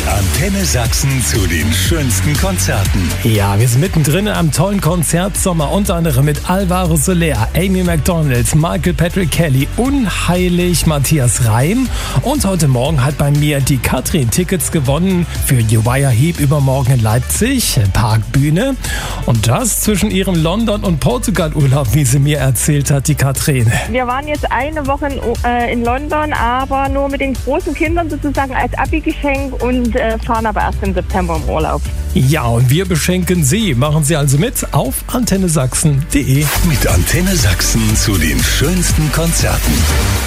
Antenne Sachsen zu den schönsten Konzerten. Ja, wir sind mittendrin am tollen Konzertsommer, unter anderem mit Alvaro Soler, Amy Macdonald, Michael Patrick Kelly, Unheilig, Matthias Reim. Und heute Morgen hat bei mir die Katrin Tickets gewonnen für Uriah Heep übermorgen in Leipzig, Parkbühne. Und das zwischen ihrem London- und Portugal-Urlaub, wie sie mir erzählt hat, die Katrin. Wir waren jetzt eine Woche in London, aber nur mit den großen Kindern sozusagen als Abi-Geschenk und fahren aber erst im September im Urlaub. Ja, und wir beschenken Sie. Machen Sie also mit auf antennesachsen.de. Mit Antenne Sachsen zu den schönsten Konzerten.